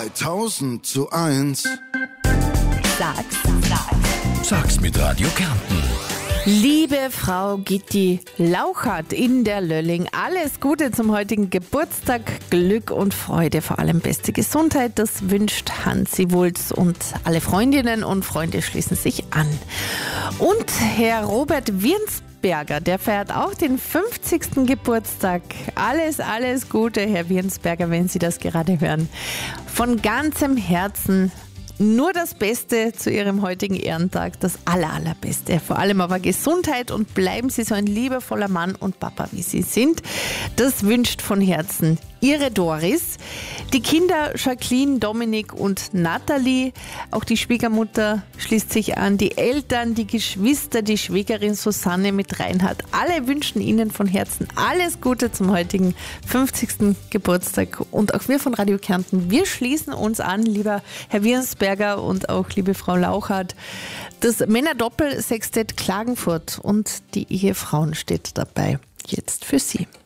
3000:1. Sag's mit Radio Kärnten. Liebe Frau Gitti Lauchert in der Lölling, alles Gute zum heutigen Geburtstag, Glück und Freude, vor allem beste Gesundheit, das wünscht Hansi Wulz und alle Freundinnen und Freunde schließen sich an. Und Herr Robert Wirnsberger, der feiert auch den 50. Geburtstag. Alles Gute, Herr Wirnsberger, wenn Sie das gerade hören. Von ganzem Herzen nur das Beste zu Ihrem heutigen Ehrentag, das Allerbeste. Vor allem aber Gesundheit und bleiben Sie so ein liebevoller Mann und Papa, wie Sie sind. Das wünscht von Herzen Ihre Doris. Die Kinder Jacqueline, Dominik und Nathalie, auch die Schwiegermutter schließt sich an, die Eltern, die Geschwister, die Schwägerin Susanne mit Reinhard. Alle wünschen Ihnen von Herzen alles Gute zum heutigen 50. Geburtstag. Und auch wir von Radio Kärnten, wir schließen uns an, lieber Herr Wirnsberger und auch liebe Frau Lauchert. Das Männerdoppel-Sextett Klagenfurt und die Ehefrauen steht dabei. Jetzt für Sie.